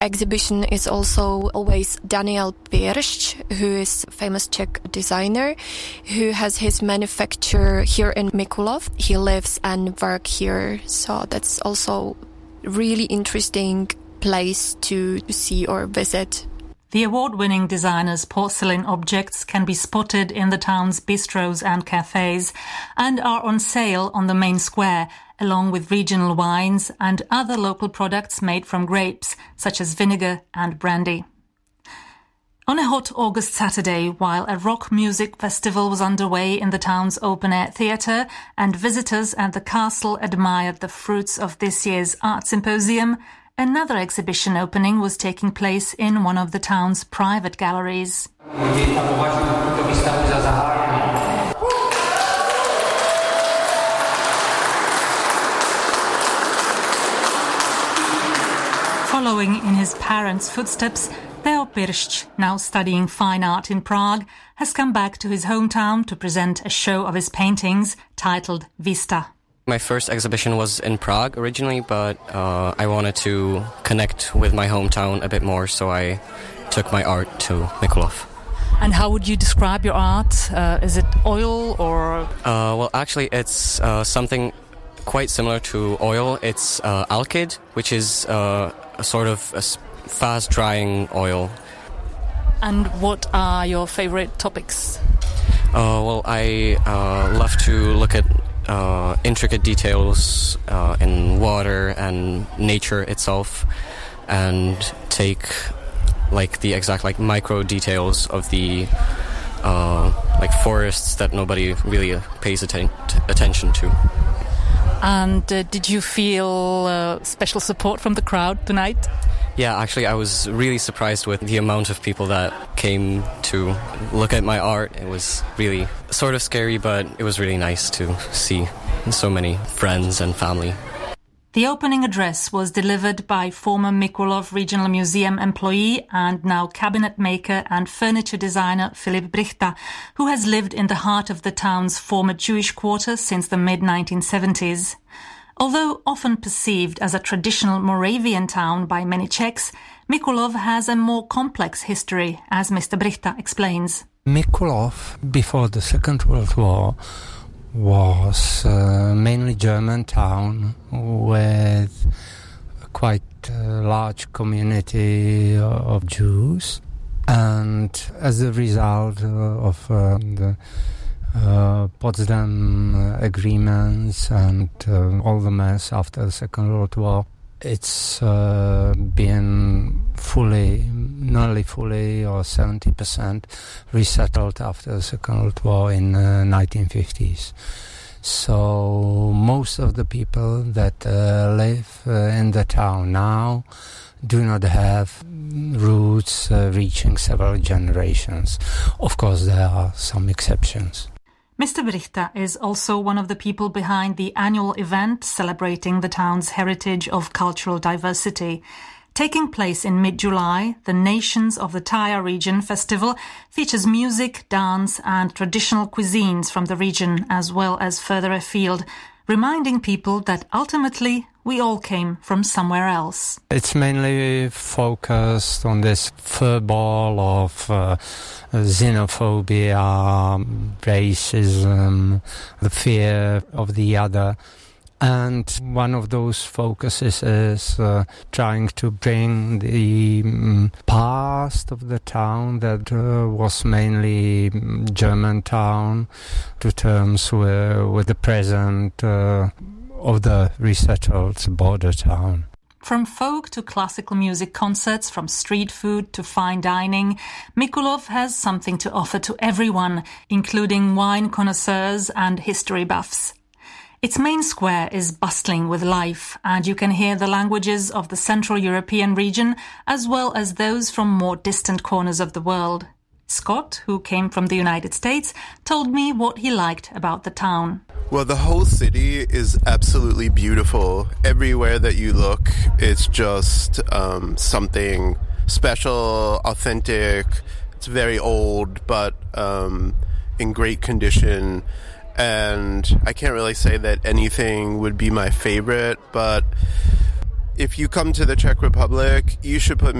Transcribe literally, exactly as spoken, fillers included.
exhibition is also always Daniel Pirsch, who is a famous Czech designer, who has his manufacturer here in Mikulov. He lives and works here, so that's also really interesting place to see or visit. The award-winning designer's porcelain objects can be spotted in the town's bistros and cafes and are on sale on the main square, along with regional wines and other local products made from grapes, such as vinegar and brandy. On a hot August Saturday, while a rock music festival was underway in the town's open-air theatre and visitors at the castle admired the fruits of this year's art symposium, another exhibition opening was taking place in one of the town's private galleries. Following in his parents' footsteps, Theo Pirsch, now studying fine art in Prague, has come back to his hometown to present a show of his paintings titled Vista. My first exhibition was in Prague originally, but uh, I wanted to connect with my hometown a bit more, so I took my art to Mikulov. And how would you describe your art? Uh, is it oil or...? Uh, well, actually, it's uh, something quite similar to oil. It's uh, alkyd, which is uh, a sort of a fast-drying oil. And what are your favorite topics? Uh, well, I uh, love to look at Uh, intricate details uh, in water and nature itself, and take like the exact like micro details of the uh, like forests that nobody really pays atten- attention to. And uh, did you feel uh, special support from the crowd tonight? Yeah, actually, I was really surprised with the amount of people that came to look at my art. It was really sort of scary, but it was really nice to see so many friends and family. The opening address was delivered by former Mikulov Regional Museum employee and now cabinet maker and furniture designer Filip Brichta, who has lived in the heart of the town's former Jewish quarter since the mid nineteen seventies. Although often perceived as a traditional Moravian town by many Czechs, Mikulov has a more complex history, as Mister Brichta explains. Mikulov, before the Second World War, was a mainly German town with a quite a large community of Jews. And as a result of uh, the Uh, Potsdam agreements and uh, all the mess after the Second World War, it's uh, been fully, nearly fully or seventy percent resettled after the Second World War in the uh, nineteen fifties. So most of the people that uh, live uh, in the town now do not have roots uh, reaching several generations. Of course, there are some exceptions. Mister Brichta is also one of the people behind the annual event celebrating the town's heritage of cultural diversity. Taking place in mid-July, the Nations of the Tyre region festival features music, dance and traditional cuisines from the region as well as further afield, reminding people that ultimately we all came from somewhere else. It's mainly focused on this furball of uh, xenophobia, racism, the fear of the other. And one of those focuses is uh, trying to bring the um, past of the town that uh, was mainly German town to terms with, with the present uh, of the resettled border town. From folk to classical music concerts, from street food to fine dining, Mikulov has something to offer to everyone, including wine connoisseurs and history buffs. Its main square is bustling with life, and you can hear the languages of the Central European region as well as those from more distant corners of the world. Scott, who came from the United States, told me what he liked about the town. Well, the whole city is absolutely beautiful. Everywhere that you look, it's just um, something special, authentic. It's very old, but um, in great condition. And I can't really say that anything would be my favorite, but if you come to the Czech Republic, you should put